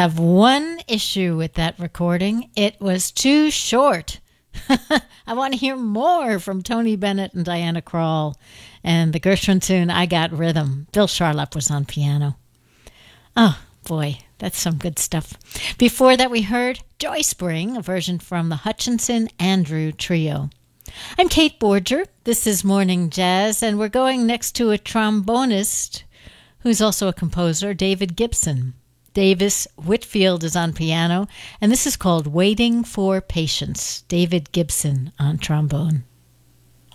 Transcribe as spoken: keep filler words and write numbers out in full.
have one issue with that recording. It was too short. I want to hear more from Tony Bennett and Diana Krall. And the Gershwin tune, I Got Rhythm. Bill Charlap was on piano. Oh, boy, that's some good stuff. Before that, we heard Joy Spring, a version from the Hutchinson-Andrew Trio. I'm Kate Borger. This is Morning Jazz, and we're going next to a trombonist who's also a composer, David Gibson. Davis Whitfield is on piano, and this is called Waiting for Patience. David Gibson on trombone.